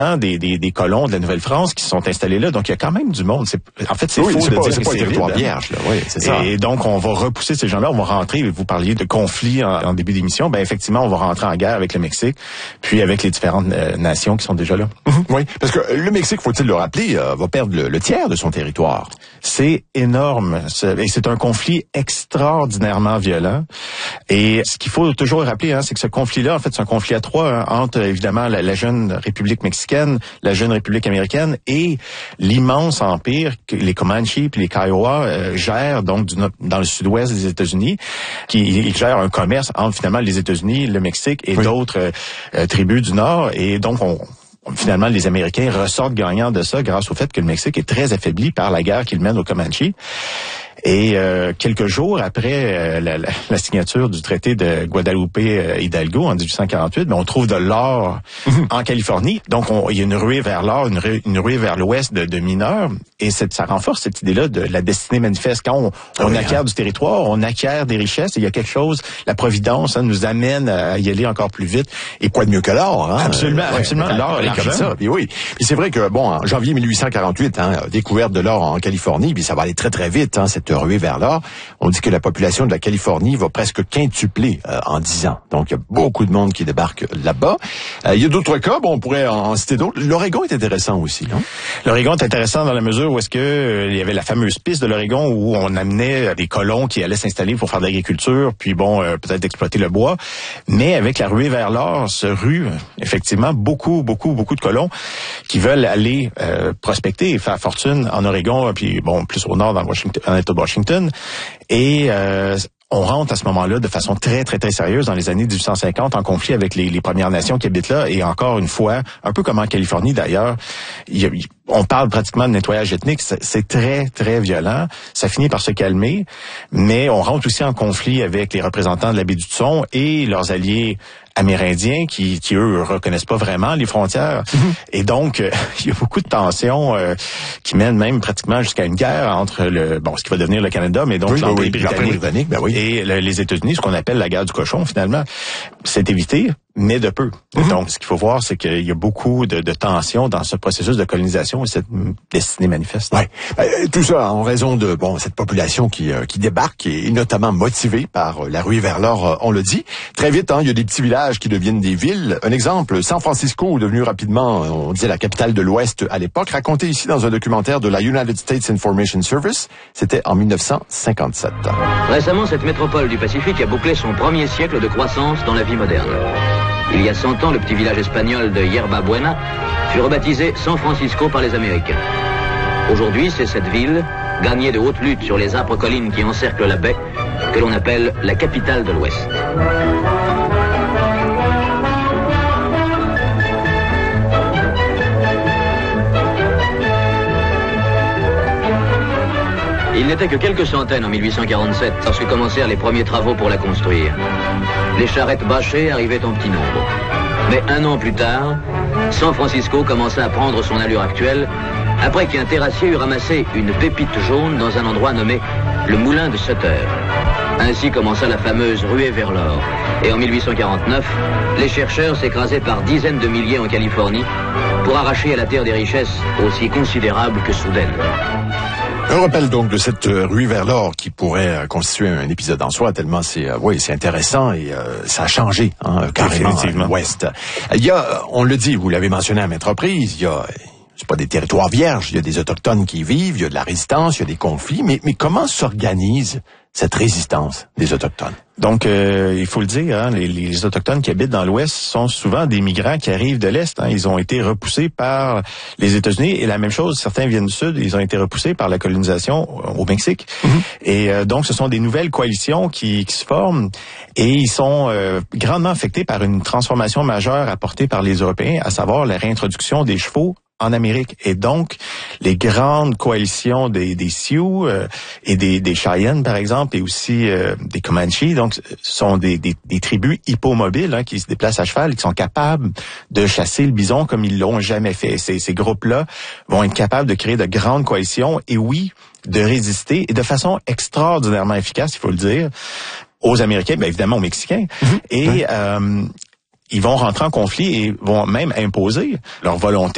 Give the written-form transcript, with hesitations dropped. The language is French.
des colons de la Nouvelle-France qui sont installés là. Donc, il y a quand même du monde. C'est faux de dire que c'est pas un territoire vierge, là. Oui, c'est ça. Et donc, on va repousser ces gens-là. On va rentrer. Vous parliez de conflits en début d'émission. Ben, effectivement, on va rentrer en guerre avec le Mexique, puis avec les différentes nations qui sont déjà là. Oui, parce que le Mexique, faut-il le rappeler, va perdre le tiers de son territoire. C'est énorme. Et c'est un conflit extraordinairement violent. Et ce qu'il faut toujours rappeler, c'est que ce conflit-là, en fait, c'est un conflit à trois, entre, évidemment, la jeune République mexicaine, la jeune République américaine et l'immense empire que les Comanches puis les Kiowa gèrent, donc, dans le sud-ouest des États-Unis, qui gèrent un commerce entre, finalement, les États-Unis, le Mexique et d'autres tribus du Nord. Et donc, finalement, les Américains ressortent gagnants de ça grâce au fait que le Mexique est très affaibli par la guerre qu'il mène aux Comanches. Et quelques jours après la signature du traité de Guadalupe-Hidalgo en 1848, on trouve de l'or en Californie. Donc, il y a une ruée vers l'or, une ruée vers l'ouest de mineurs. Et ça renforce cette idée-là de la destinée manifeste. Quand on acquiert du territoire, on acquiert des richesses. Et il y a quelque chose, la providence nous amène à y aller encore plus vite. Et quoi de mieux que l'or, Absolument. L'or est ça. Puis oui. Puis c'est vrai que, en janvier 1848, découverte de l'or en Californie, puis ça va aller très, très vite, cette ruée vers l'or. On dit que la population de la Californie va presque quintupler en 10 ans. Donc, il y a beaucoup de monde qui débarque là-bas. Il y a d'autres cas, on pourrait en citer d'autres. L'Oregon est intéressant aussi, non? L'Oregon est intéressant dans la mesure où est-ce que il y avait la fameuse piste de l'Oregon où on amenait des colons qui allaient s'installer pour faire de l'agriculture, puis peut-être exploiter le bois. Mais avec la ruée vers l'or se rue effectivement beaucoup de colons qui veulent aller prospecter et faire fortune en Oregon, puis plus au nord dans l'État de Washington. Et on rentre à ce moment-là de façon très, très, très sérieuse dans les années 1850 en conflit avec les Premières Nations qui habitent là. Et encore une fois, un peu comme en Californie d'ailleurs, on parle pratiquement de nettoyage ethnique. C'est très, très violent. Ça finit par se calmer. Mais on rentre aussi en conflit avec les représentants de la baie d'Hudson et leurs alliés amérindiens qui eux reconnaissent pas vraiment les frontières. Et donc il y a beaucoup de tensions qui mènent même pratiquement jusqu'à une guerre entre ce qui va devenir le Canada, mais donc l'Empire britannique et les États-Unis, ce qu'on appelle la guerre du cochon finalement. C'est évité, mais de peu. Donc, ce qu'il faut voir, c'est qu'il y a beaucoup de tensions dans ce processus de colonisation et cette destinée manifeste. Ouais. Tout ça en raison de cette population qui débarque et notamment motivée par la ruée vers l'or, on le dit. Très vite, il y a des petits villages qui deviennent des villes. Un exemple, San Francisco, devenu rapidement, on disait la capitale de l'Ouest à l'époque, raconté ici dans un documentaire de la United States Information Service. C'était en 1957. Récemment, cette métropole du Pacifique a bouclé son premier siècle de croissance dans la vie moderne. Il y a 100 ans, le petit village espagnol de Yerba Buena fut rebaptisé San Francisco par les Américains. Aujourd'hui, c'est cette ville, gagnée de haute lutte sur les âpres collines qui encerclent la baie, que l'on appelle la capitale de l'Ouest. Il n'était que quelques centaines en 1847 lorsque commencèrent les premiers travaux pour la construire. Les charrettes bâchées arrivaient en petit nombre. Mais un an plus tard, San Francisco commença à prendre son allure actuelle après qu'un terrassier eut ramassé une pépite jaune dans un endroit nommé le Moulin de Sutter. Ainsi commença la fameuse ruée vers l'or. Et en 1849, les chercheurs s'écrasaient par dizaines de milliers en Californie pour arracher à la terre des richesses aussi considérables que soudaines. Un rappel donc de cette ruée vers l'or qui pourrait constituer un épisode en soi, tellement c'est intéressant et ça a changé carrément à l'Ouest. Il y a, on le dit, vous l'avez mentionné à maintes reprises, c'est pas des territoires vierges, il y a des Autochtones qui y vivent, il y a de la résistance, il y a des conflits, mais comment s'organise cette résistance des Autochtones? Donc, il faut le dire, les Autochtones qui habitent dans l'Ouest sont souvent des migrants qui arrivent de l'Est. Ils ont été repoussés par les États-Unis. Et la même chose, certains viennent du Sud, ils ont été repoussés par la colonisation au Mexique. Et donc, ce sont des nouvelles coalitions qui se forment. Et ils sont grandement affectés par une transformation majeure apportée par les Européens, à savoir la réintroduction des chevaux en Amérique. Et donc, les grandes coalitions des Sioux et des Cheyennes, par exemple, et aussi des Comanches, donc, sont des tribus hippomobiles qui se déplacent à cheval, qui sont capables de chasser le bison comme ils l'ont jamais fait. Ces groupes-là vont être capables de créer de grandes coalitions et de résister et de façon extraordinairement efficace, il faut le dire, aux Américains, bien évidemment aux Mexicains. Et ils vont rentrer en conflit et vont même imposer leur volonté